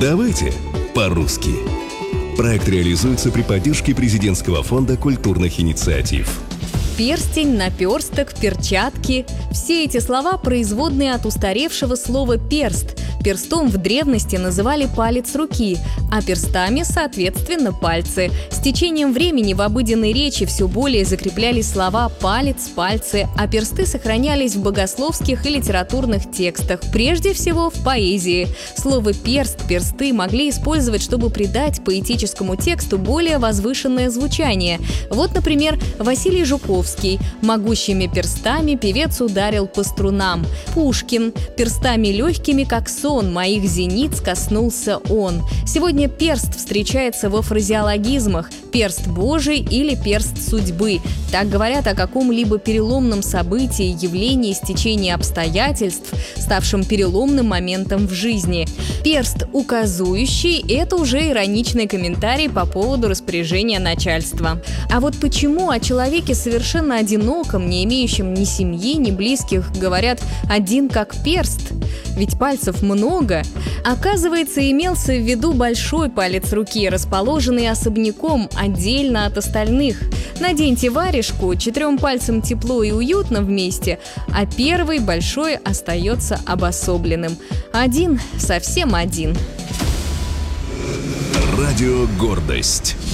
Давайте по-русски. Проект реализуется при поддержке Президентского фонда культурных инициатив. Перстень, наперсток, перчатки – все эти слова производные от устаревшего слова «перст». Перстом в древности называли палец руки, а перстами, соответственно, пальцы. С течением времени в обыденной речи все более закреплялись слова «палец», «пальцы», а персты сохранялись в богословских и литературных текстах, прежде всего в поэзии. Слово «перст», «персты» могли использовать, чтобы придать поэтическому тексту более возвышенное звучание. Вот, например, Василий Жуковский: «Могущими перстами певец ударил по струнам». Пушкин: «Перстами легкими, как сон, моих зениц коснулся он». Сегодня перст встречается во фразеологизмах: перст Божий или перст судьбы. Так говорят о каком-либо переломном событии, явлении, стечении обстоятельств, ставшем переломным моментом в жизни. Перст указующий – это уже ироничный комментарий по поводу распоряжения начальства. А вот почему о человеке совершенно одиноком, не имеющем ни семьи, ни близких, говорят «один как перст»? Ведь пальцев много. Оказывается, имелся в виду большой палец руки, расположенный особняком, отдельно от остальных. Наденьте варежку, 4 пальцам тепло и уютно вместе, а первый, большой, остается обособленным. Один, совсем один. Радио «Гордость».